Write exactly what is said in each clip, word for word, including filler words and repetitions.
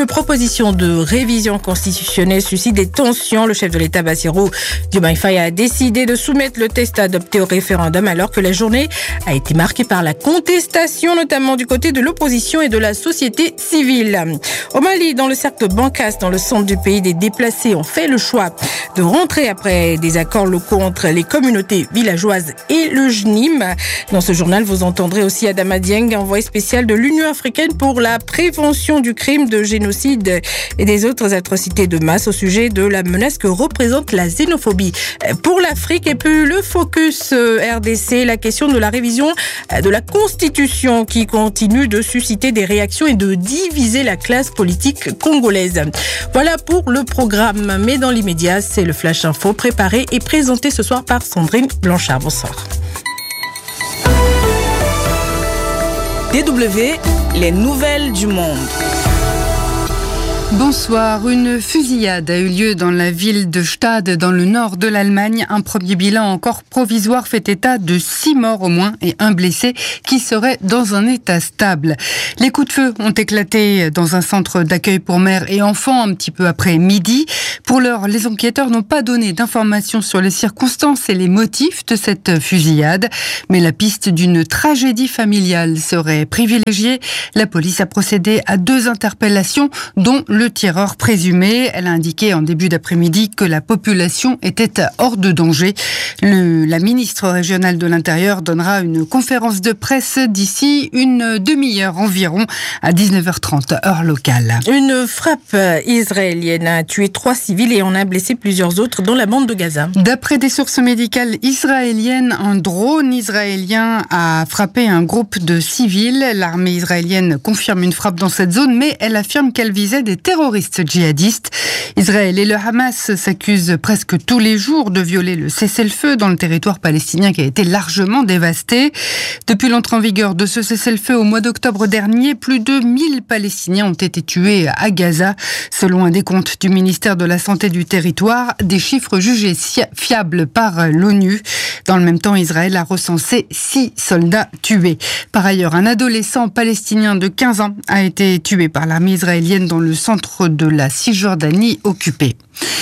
Une proposition de révision constitutionnelle suscite des tensions. Le chef de l'État, Bassirou Diomaye Faye, a décidé de soumettre le texte adopté au référendum alors que la journée a été marquée par la contestation, notamment du côté de l'opposition et de la société civile. Au Mali, dans le cercle Bankas, dans le centre du pays, des déplacés ont fait le choix de rentrer après des accords locaux entre les communautés villageoises et le J N I M. Dans ce journal, vous entendrez aussi Adama Dieng, envoyé spécial de l'Union africaine pour la prévention du crime de génocide et des autres atrocités de masse au sujet de la menace que représente la xénophobie pour l'Afrique. Et puis le focus R D C, la question de la révision de la Constitution qui continue de susciter des réactions et de diviser la classe politique congolaise. Voilà pour le programme, mais dans l'immédiat, c'est le Flash Info préparé et présenté ce soir par Sandrine Blanchard. Bonsoir. D W, les nouvelles du monde. Bonsoir. Une fusillade a eu lieu dans la ville de Stade, dans le nord de l'Allemagne. Un premier bilan encore provisoire fait état de six morts au moins et un blessé qui serait dans un état stable. Les coups de feu ont éclaté dans un centre d'accueil pour mères et enfants un petit peu après midi. Pour l'heure, les enquêteurs n'ont pas donné d'informations sur les circonstances et les motifs de cette fusillade. Mais la piste d'une tragédie familiale serait privilégiée. La police a procédé à deux interpellations, dont le tireur présumé. Elle a indiqué en début d'après-midi que la population était hors de danger. Le, la ministre régionale de l'Intérieur donnera une conférence de presse d'ici une demi-heure environ à dix-neuf heures trente, heure locale. Une frappe israélienne a tué trois civils et en a blessé plusieurs autres dans la bande de Gaza. D'après des sources médicales israéliennes, un drone israélien a frappé un groupe de civils. L'armée israélienne confirme une frappe dans cette zone, mais elle affirme qu'elle visait des terroristes djihadistes. Israël et le Hamas s'accusent presque tous les jours de violer le cessez-le-feu dans le territoire palestinien qui a été largement dévasté. Depuis l'entrée en vigueur de ce cessez-le-feu au mois d'octobre dernier, plus de mille Palestiniens ont été tués à Gaza. Selon un décompte du ministère de la Santé du territoire, des chiffres jugés fiables par l'ONU. Dans le même temps, Israël a recensé six soldats tués. Par ailleurs, un adolescent palestinien de quinze ans a été tué par l'armée israélienne dans le centre de la Cisjordanie occupée.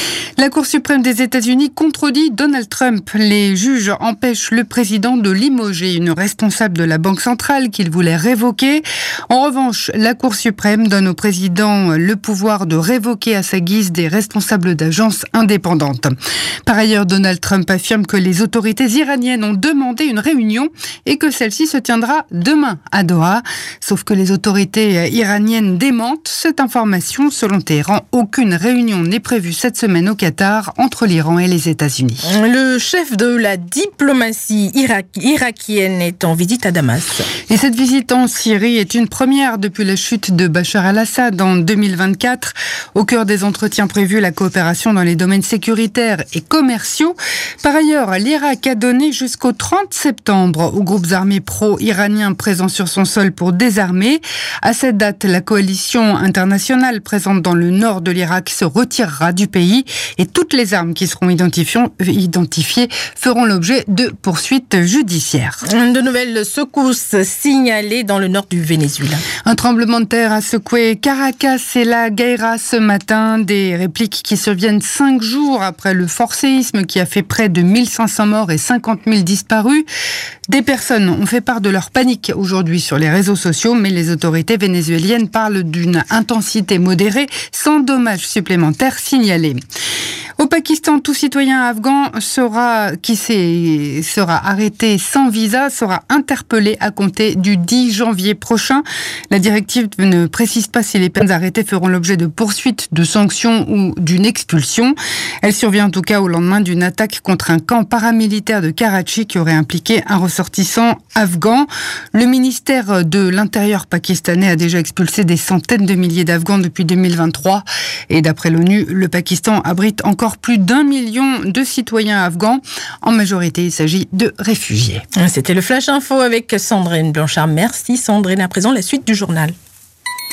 La Cour suprême des États-Unis contredit Donald Trump. Les juges empêchent le président de limoger une responsable de la Banque centrale qu'il voulait révoquer. En revanche, la Cour suprême donne au président le pouvoir de révoquer à sa guise des responsables d'agences indépendantes. Par ailleurs, Donald Trump affirme que les autorités iraniennes ont demandé une réunion et que celle-ci se tiendra demain à Doha. Sauf que les autorités iraniennes démentent cette information. Selon Téhéran, aucune réunion n'est prévue cette semaine au Qatar entre l'Iran et les États-Unis. Le chef de la diplomatie irac- irakienne est en visite à Damas. Et cette visite en Syrie est une première depuis la chute de Bachar al-Assad en deux mille vingt-quatre. Au cœur des entretiens prévus, la coopération dans les domaines sécuritaires et commerciaux. Par ailleurs, l'Irak a donné jusqu'au trente septembre aux groupes armés pro-iraniens présents sur son sol pour désarmer. À cette date, la coalition internationale présente dans le nord de l'Irak se retirera du pays et toutes les armes qui seront identifiées feront l'objet de poursuites judiciaires. De nouvelles secousses signalées dans le nord du Venezuela. Un tremblement de terre a secoué Caracas et la Guaira ce matin. Des répliques qui surviennent cinq jours après le fort séisme qui a fait près de mille cinq cents morts et cinquante mille disparus. Des personnes ont fait part de leur panique aujourd'hui sur les réseaux sociaux, mais les autorités vénézuéliennes parlent d'une intensité modérée sans dommages supplémentaires signalés. Au Pakistan, tout citoyen afghan sera, qui s'est, sera arrêté sans visa sera interpellé à compter du dix janvier prochain. La directive ne précise pas si les personnes arrêtées feront l'objet de poursuites, de sanctions ou d'une expulsion. Elle survient en tout cas au lendemain d'une attaque contre un camp paramilitaire de Karachi qui aurait impliqué un ressortissant afghan. Le ministère de l'Intérieur pakistanais a déjà expulsé des centaines de milliers d'Afghans depuis deux mille vingt-trois. Et d'après l'ONU, le Pakistan abrite encore plus d'un million de citoyens afghans. En majorité, il s'agit de réfugiés. C'était le Flash Info avec Sandrine Blanchard. Merci Sandrine. À présent, la suite du journal.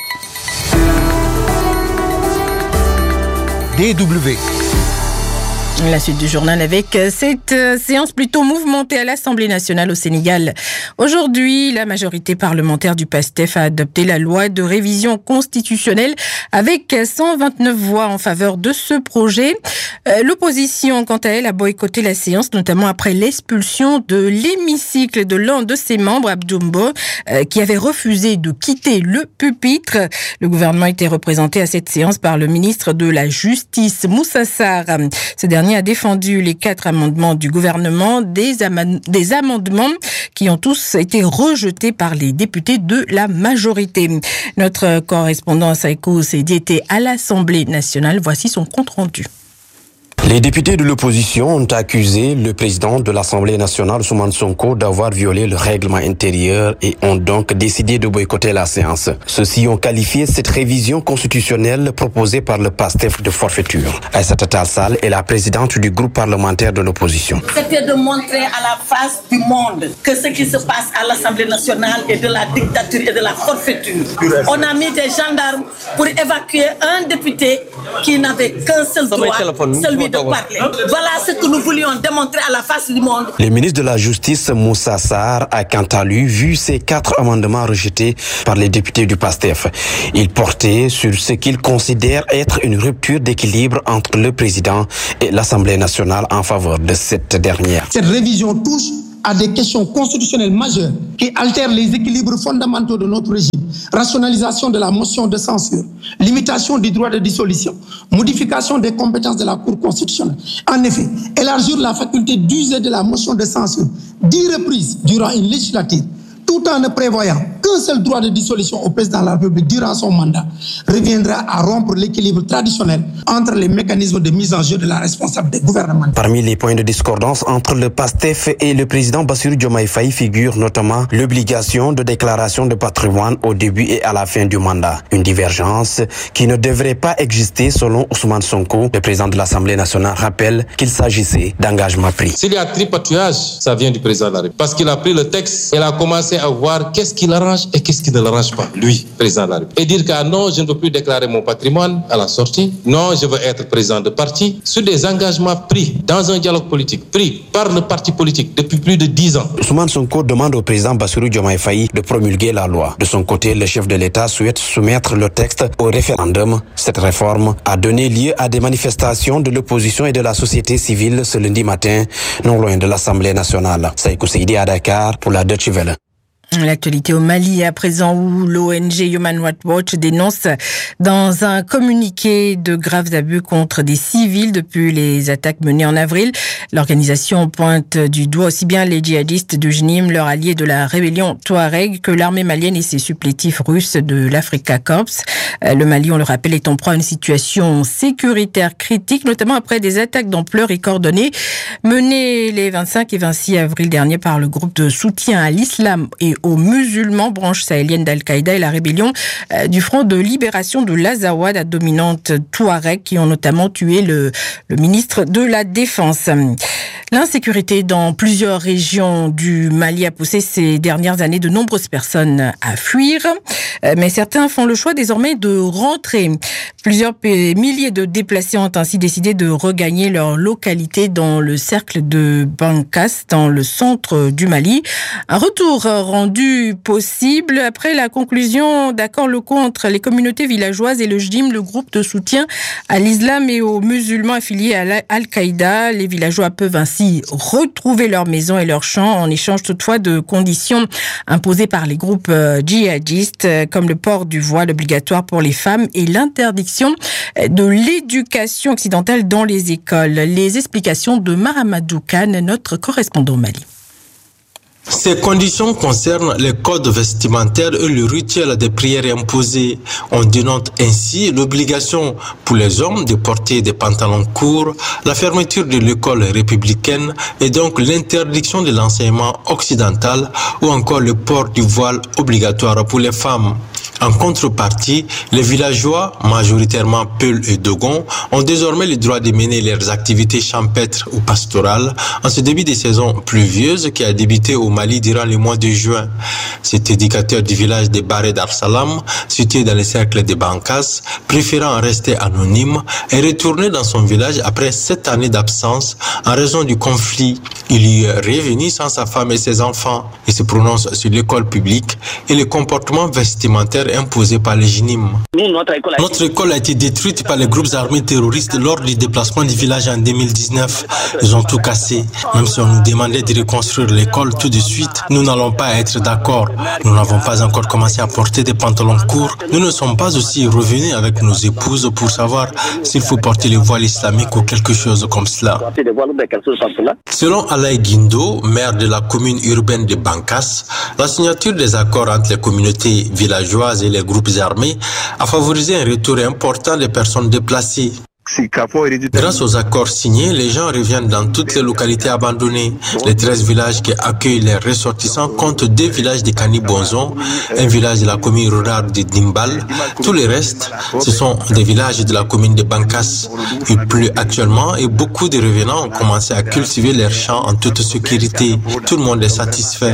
D W. La suite du journal avec cette séance plutôt mouvementée à l'Assemblée nationale au Sénégal. Aujourd'hui, la majorité parlementaire du PASTEF a adopté la loi de révision constitutionnelle avec cent vingt-neuf voix en faveur de ce projet. L'opposition, quant à elle, a boycotté la séance, notamment après l'expulsion de l'hémicycle de l'un de ses membres, Abdoumbo, qui avait refusé de quitter le pupitre. Le gouvernement était représenté à cette séance par le ministre de la Justice, Moussa Sarr. Ce dernier a défendu les quatre amendements du gouvernement, des, am- des amendements qui ont tous été rejetés par les députés de la majorité. Notre correspondant Saïko Seydi était à l'Assemblée nationale. Voici son compte-rendu. Les députés de l'opposition ont accusé le président de l'Assemblée nationale, Ousmane Sonko, d'avoir violé le règlement intérieur et ont donc décidé de boycotter la séance. Ceux-ci ont qualifié cette révision constitutionnelle proposée par le PASTEF de forfaiture. Aïssata Tall Sall est la présidente du groupe parlementaire de l'opposition. C'était de montrer à la face du monde que ce qui se passe à l'Assemblée nationale est de la dictature et de la forfaiture. On a mis des gendarmes pour évacuer un député qui n'avait qu'un seul droit, celui de parler. Voilà ce que nous voulions démontrer à la face du monde. Le ministre de la Justice, Moussa Sarr, a quant à lui vu ces quatre amendements rejetés par les députés du PASTEF. Il portait sur ce qu'il considère être une rupture d'équilibre entre le président et l'Assemblée nationale en faveur de cette dernière. Cette révision touche à des questions constitutionnelles majeures qui altèrent les équilibres fondamentaux de notre régime. Rationalisation de la motion de censure, limitation du droit de dissolution, modification des compétences de la Cour constitutionnelle. En effet, élargir la faculté d'user de la motion de censure dix reprises durant une législature, tout en ne prévoyant qu'un seul droit de dissolution au président de la République durant son mandat, reviendra à rompre l'équilibre traditionnel entre les mécanismes de mise en jeu de la responsabilité gouvernementale. Parmi les points de discordance entre le PASTEF et le président Bassirou Diomaye Faye figure notamment l'obligation de déclaration de patrimoine au début et à la fin du mandat. Une divergence qui ne devrait pas exister selon Ousmane Sonko. Le président de l'Assemblée nationale rappelle qu'il s'agissait d'engagements pris. S'il y a tripatouillage, ça vient du président de la République. Parce qu'il a pris le texte, il a commencé à voir qu'est-ce qui l'arrange et qu'est-ce qui ne l'arrange pas, lui, président de la République. Et dire que ah non, je ne veux plus déclarer mon patrimoine à la sortie. Non, je veux être président de parti. Sur des engagements pris dans un dialogue politique, pris par le parti politique depuis plus de dix ans. Ousmane Sonko demande au président Bassirou Diomaye Faye de promulguer la loi. De son côté, le chef de l'État souhaite soumettre le texte au référendum. Cette réforme a donné lieu à des manifestations de l'opposition et de la société civile ce lundi matin, non loin de l'Assemblée nationale. Saïko Seydi à Dakar pour la Deutsche Welle. L'actualité au Mali à présent où l'O N G Human Rights Watch dénonce dans un communiqué de graves abus contre des civils depuis les attaques menées en avril. L'organisation pointe du doigt aussi bien les djihadistes de Jnim, leurs alliés de la rébellion Touareg, que l'armée malienne et ses supplétifs russes de l'Afrika Corps. Le Mali, on le rappelle, est en proie à une situation sécuritaire critique, notamment après des attaques d'ampleur et coordonnées menées les vingt-cinq et vingt-six avril dernier par le groupe de soutien à l'islam et aux musulmans, branche sahélienne d'Al-Qaïda et la rébellion euh, du Front de libération de l'Azawad à dominante Touareg qui ont notamment tué le, le ministre de la Défense. L'insécurité dans plusieurs régions du Mali a poussé ces dernières années de nombreuses personnes à fuir, euh, mais certains font le choix désormais de rentrer. Plusieurs milliers de déplacés ont ainsi décidé de regagner leur localité dans le cercle de Bankas, dans le centre du Mali. Un retour rendu possible après la conclusion d'accords locaux entre les communautés villageoises et le J D I M, le groupe de soutien à l'islam et aux musulmans affiliés à Al-Qaïda. Les villageois peuvent ainsi retrouver leurs maisons et leurs champs en échange toutefois de conditions imposées par les groupes djihadistes comme le port du voile obligatoire pour les femmes et l'interdiction de l'éducation occidentale dans les écoles. Les explications de Maramadou Khan, notre correspondant au Mali. Ces conditions concernent les codes vestimentaires et le rituel des prières imposées. On dénote ainsi l'obligation pour les hommes de porter des pantalons courts, la fermeture de l'école républicaine et donc l'interdiction de l'enseignement occidental ou encore le port du voile obligatoire pour les femmes. En contrepartie, les villageois, majoritairement Peuls et Dogon, ont désormais le droit de mener leurs activités champêtres ou pastorales en ce début de saison pluvieuse qui a débuté au Mali durant le mois de juin. Cet éducateur du village de Baré d'Arsalam, situé dans le cercle de Bankas, préférant rester anonyme, est retourné dans son village après sept années d'absence en raison du conflit. Il y est revenu sans sa femme et ses enfants. Il se prononce sur l'école publique et le comportement vestimentaire imposé par les J N I M. Notre école a été détruite par les groupes armés terroristes lors du déplacement du village en deux mille dix-neuf. Ils ont tout cassé. Même si on nous demandait de reconstruire l'école tout de suite, nous n'allons pas être d'accord. Nous n'avons pas encore commencé à porter des pantalons courts. Nous ne sommes pas aussi revenus avec nos épouses pour savoir s'il faut porter le voile islamique ou quelque chose comme cela. Selon Alaï Guindo, maire de la commune urbaine de Bankas, la signature des accords entre les communautés villageoises et les groupes armés a favorisé un retour important des personnes déplacées. Grâce aux accords signés, les gens reviennent dans toutes les localités abandonnées. Les treize villages qui accueillent les ressortissants comptent deux villages de Kanibonzon, un village de la commune rurale de Dimbal. Tous les restes, ce sont des villages de la commune de Bankas. Il pleut actuellement et beaucoup de revenants ont commencé à cultiver leurs champs en toute sécurité. Tout le monde est satisfait.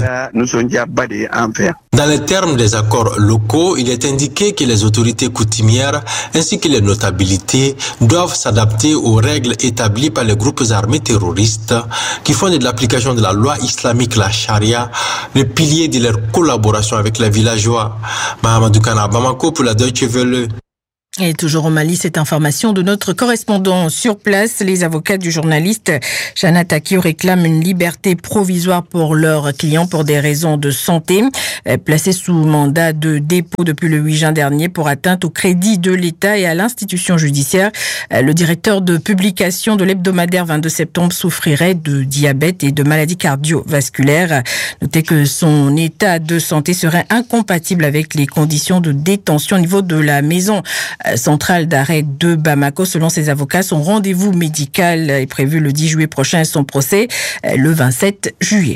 Dans les termes des accords locaux, il est indiqué que les autorités coutumières ainsi que les notabilités doivent s'adapter aux règles établies par les groupes armés terroristes qui font de l'application de la loi islamique, la charia, le pilier de leur collaboration avec les villageois. Mahamadou Kana, Bamako pour la Deutsche Welle. Et toujours au Mali, cette information de notre correspondant sur place. Les avocats du journaliste Chana Takio réclament une liberté provisoire pour leurs clients pour des raisons de santé. Placés sous mandat de dépôt depuis le huit juin dernier pour atteinte au crédit de l'État et à l'institution judiciaire, le directeur de publication de l'hebdomadaire vingt-deux septembre souffrirait de diabète et de maladies cardiovasculaires. Notez que son état de santé serait incompatible avec les conditions de détention au niveau de la maison centrale d'arrêt de Bamako. Selon ses avocats, son rendez-vous médical est prévu le dix juillet prochain et son procès le vingt-sept juillet.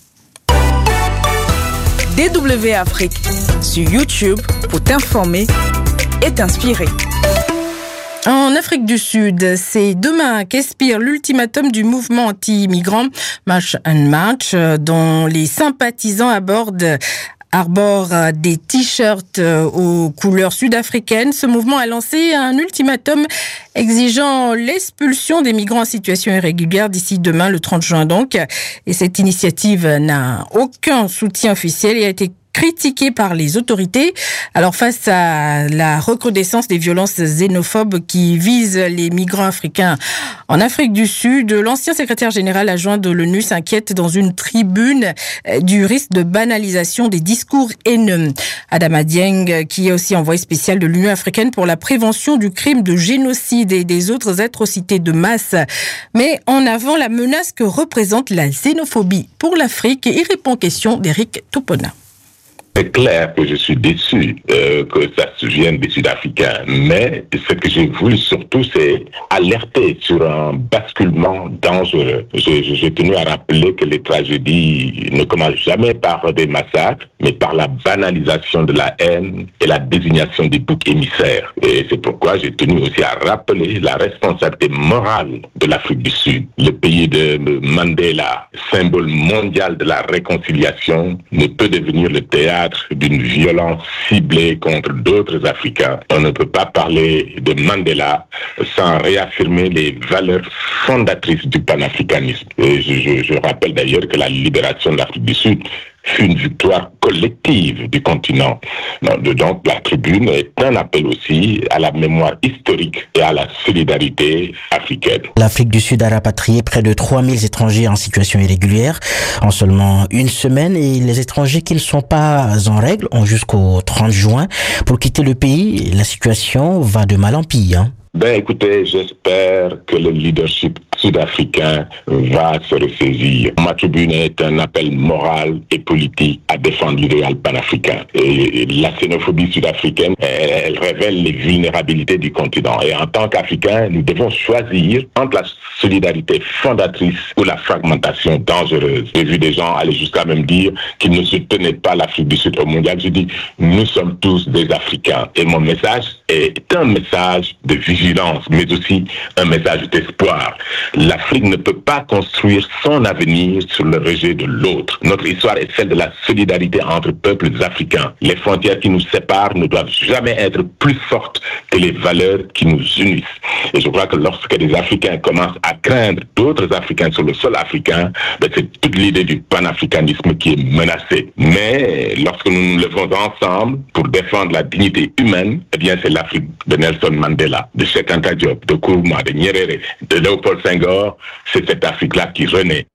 D W Afrique sur YouTube pour t'informer et t'inspirer. En Afrique du Sud, c'est demain qu'expire l'ultimatum du mouvement anti-immigrant March and March, dont les sympathisants abordent arborent des t-shirts aux couleurs sud-africaines. Ce mouvement a lancé un ultimatum exigeant l'expulsion des migrants en situation irrégulière d'ici demain, le trente juin donc. Et cette initiative n'a aucun soutien officiel et a été critiqué par les autorités. Alors face à la recrudescence des violences xénophobes qui visent les migrants africains en Afrique du Sud, l'ancien secrétaire général adjoint de l'ONU s'inquiète dans une tribune du risque de banalisation des discours haineux. Adama Dieng, qui est aussi envoyé spécial de l'Union africaine pour la prévention du crime de génocide et des autres atrocités de masse, met en avant la menace que représente la xénophobie pour l'Afrique. Il répond aux questions d'Éric Topona. C'est clair que je suis déçu euh, que ça se vienne des Sud-Africains, mais ce que j'ai voulu surtout, c'est alerter sur un basculement dangereux. J'ai, j'ai tenu à rappeler que les tragédies ne commencent jamais par des massacres, mais par la banalisation de la haine et la désignation des boucs émissaires. Et c'est pourquoi j'ai tenu aussi à rappeler la responsabilité morale de l'Afrique du Sud. Le pays de Mandela, symbole mondial de la réconciliation, ne peut devenir le théâtre d'une violence ciblée contre d'autres Africains. On ne peut pas parler de Mandela sans réaffirmer les valeurs fondatrices du panafricanisme. Et je, je, je rappelle d'ailleurs que la libération de l'Afrique du Sud fut une victoire collective du continent. Donc la tribune est un appel aussi à la mémoire historique et à la solidarité africaine. L'Afrique du Sud a rapatrié près de trois mille étrangers en situation irrégulière en seulement une semaine, et les étrangers qui ne sont pas en règle ont jusqu'au trente juin pour quitter le pays. La situation va de mal en pis, hein. Ben écoutez, j'espère que le leadership sud-africain va se ressaisir. Ma tribune est un appel moral et politique à défendre l'idéal panafricain. Et la xénophobie sud-africaine, elle, elle révèle les vulnérabilités du continent. Et en tant qu'Africains, nous devons choisir entre la solidarité fondatrice ou la fragmentation dangereuse. J'ai vu des gens aller jusqu'à même dire qu'ils ne soutenaient pas l'Afrique du Sud au mondial. Je dis, nous sommes tous des Africains. Et mon message est un message de vigilance, mais aussi un message d'espoir. L'Afrique ne peut pas construire son avenir sur le rejet de l'autre. Notre histoire est celle de la solidarité entre peuples africains. Les frontières qui nous séparent ne doivent jamais être plus fortes que les valeurs qui nous unissent. Et je crois que lorsque des Africains commencent à craindre d'autres Africains sur le sol africain, ben c'est toute l'idée du panafricanisme qui est menacée. Mais lorsque nous nous levons ensemble pour défendre la dignité humaine, eh bien c'est l'Afrique de Nelson Mandela, de Cheikh Anta Diop, de Nkrumah, de Nyerere, de Léopold Senghor, c'est cette Afrique-là qui renaît.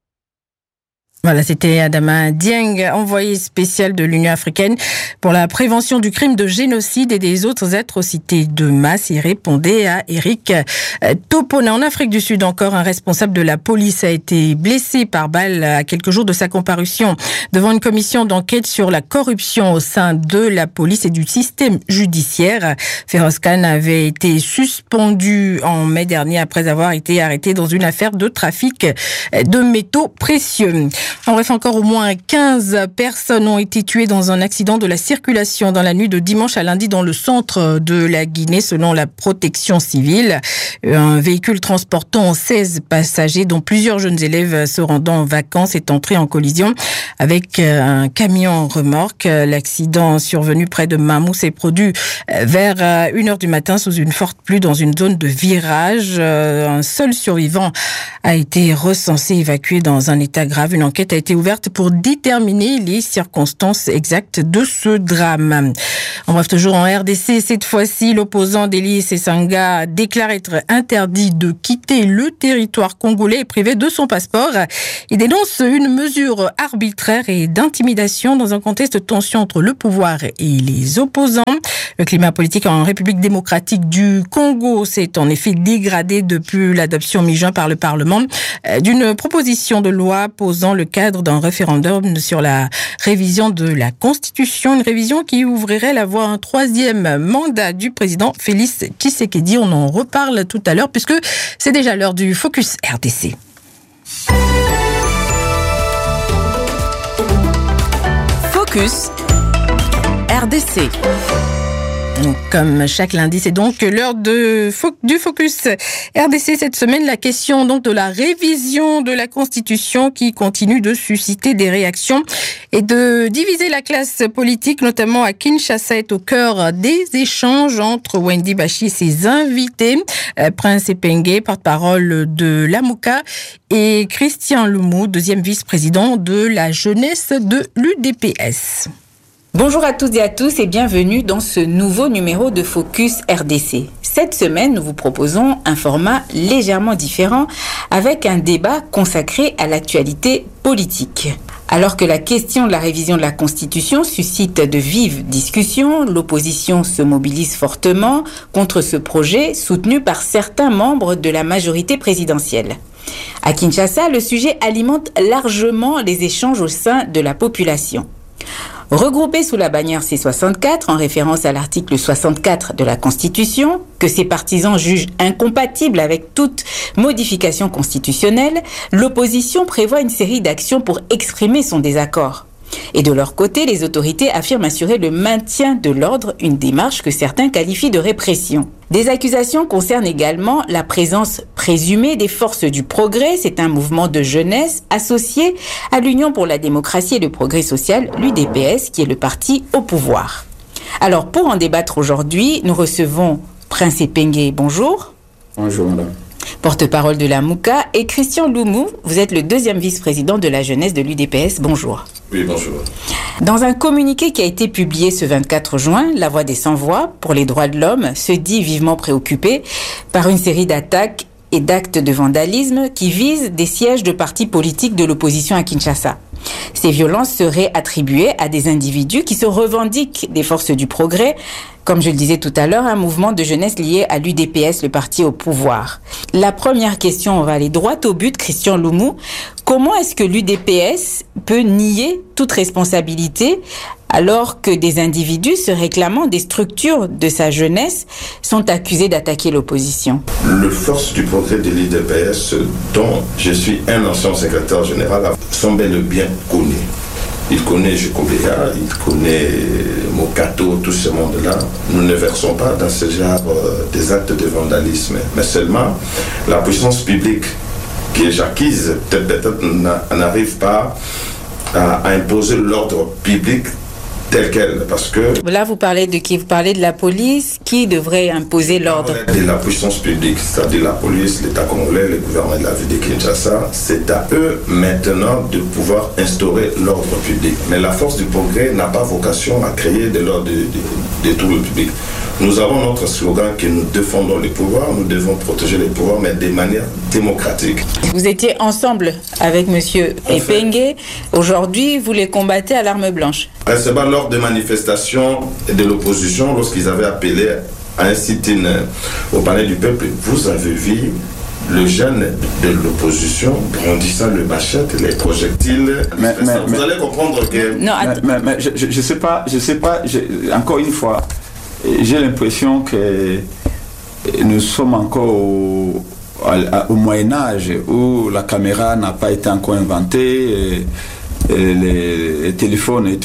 Voilà, c'était Adama Dieng, envoyé spécial de l'Union africaine pour la prévention du crime de génocide et des autres atrocités de masse. Il répondait à Eric Topona. En Afrique du Sud, encore, un responsable de la police a été blessé par balle à quelques jours de sa comparution devant une commission d'enquête sur la corruption au sein de la police et du système judiciaire. Feroz Khan avait été suspendu en mai dernier après avoir été arrêté dans une affaire de trafic de métaux précieux. En bref, encore au moins quinze personnes ont été tuées dans un accident de la circulation dans la nuit de dimanche à lundi dans le centre de la Guinée, selon la protection civile. Un véhicule transportant seize passagers, dont plusieurs jeunes élèves se rendant en vacances, est entré en collision avec un camion remorque. L'accident survenu près de Mamou s'est produit vers une heure du matin sous une forte pluie dans une zone de virage. Un seul survivant a été recensé, évacué dans un état grave. Une enquête a été ouverte pour déterminer les circonstances exactes de ce drame. En bref, toujours en R D C, cette fois-ci, l'opposant Deli Sesanga déclare être interdit de quitter le territoire congolais et privé de son passeport. Il dénonce une mesure arbitraire et d'intimidation dans un contexte de tension entre le pouvoir et les opposants. Le climat politique en République démocratique du Congo s'est en effet dégradé depuis l'adoption mi-juin par le Parlement d'une proposition de loi posant le cadre d'un référendum sur la révision de la Constitution, une révision qui ouvrirait la voie à un troisième mandat du président Félix Tshisekedi. On en reparle tout à l'heure puisque c'est déjà l'heure du Focus R D C. Focus R D C. Comme chaque lundi, c'est donc l'heure de, du Focus R D C cette semaine. La question donc de la révision de la Constitution qui continue de susciter des réactions et de diviser la classe politique, notamment à Kinshasa, est au cœur des échanges entre Wendy Bashi et ses invités, Prince Epenge, porte-parole de l'Amouka, et Christian Loumou, deuxième vice-président de la jeunesse de l'U D P S. Bonjour à toutes et à tous et bienvenue dans ce nouveau numéro de Focus R D C. Cette semaine, nous vous proposons un format légèrement différent avec un débat consacré à l'actualité politique. Alors que la question de la révision de la Constitution suscite de vives discussions, l'opposition se mobilise fortement contre ce projet soutenu par certains membres de la majorité présidentielle. À Kinshasa, le sujet alimente largement les échanges au sein de la population. Regroupés sous la bannière C soixante-quatre, en référence à l'article soixante-quatre de la Constitution, que ses partisans jugent incompatible avec toute modification constitutionnelle, l'opposition prévoit une série d'actions pour exprimer son désaccord. Et de leur côté, les autorités affirment assurer le maintien de l'ordre, une démarche que certains qualifient de répression. Des accusations concernent également la présence présumée des forces du progrès. C'est un mouvement de jeunesse associé à l'Union pour la démocratie et le progrès social, l'U D P S, qui est le parti au pouvoir. Alors, pour en débattre aujourd'hui, nous recevons Prince Epenge, bonjour. Bonjour, madame. Porte-parole de la Mouka, et Christian Loumou, vous êtes le deuxième vice-président de la jeunesse de l'U D P S. Bonjour. Oui, bonjour. Dans un communiqué qui a été publié ce vingt-quatre juin, La Voix des Sans-Voix pour les droits de l'homme se dit vivement préoccupée par une série d'attaques et d'actes de vandalisme qui visent des sièges de partis politiques de l'opposition à Kinshasa. Ces violences seraient attribuées à des individus qui se revendiquent des forces du progrès, comme je le disais tout à l'heure, un mouvement de jeunesse lié à l'U D P S, le parti au pouvoir. La première question, on va aller droit au but, Christian Loumou. Comment est-ce que l'U D P S peut nier toute responsabilité alors que des individus se réclamant des structures de sa jeunesse sont accusés d'attaquer l'opposition? Le force du progrès de l'U D P S, dont je suis un ancien secrétaire général, sont bel et bien connus. Il connaît Jekobea, il connaît Mokato, tout ce monde-là. Nous ne versons pas dans ce genre euh, des actes de vandalisme. Mais seulement la puissance publique qui est acquise, peut-être, peut-être n'arrive pas à, à imposer l'ordre public tel quel, parce que... Là, vous parlez de qui? Vous parlez de la police qui devrait imposer l'ordre? De la puissance publique, c'est-à-dire la police, l'État congolais, le gouvernement de la ville de Kinshasa, c'est à eux maintenant de pouvoir instaurer l'ordre public. Mais la force du progrès n'a pas vocation à créer de l'ordre de, de, de tout le public. Nous avons notre slogan que nous défendons les pouvoirs, nous devons protéger les pouvoirs, mais de manière démocratique. Vous étiez ensemble avec M. Epenge. Aujourd'hui, vous les combattez à l'arme blanche. C'est pas lors des manifestations de l'opposition, lorsqu'ils avaient appelé à un sit-in au palais du peuple, vous avez vu le jeune de l'opposition brandissant le machette, les projectiles. Mais, mais, vous mais, allez comprendre que... Non, mais, mais, mais je ne sais pas, je sais pas je, encore une fois, j'ai l'impression que nous sommes encore au, au Moyen-Âge où la caméra n'a pas été encore inventée, et, et les, les téléphones et tout.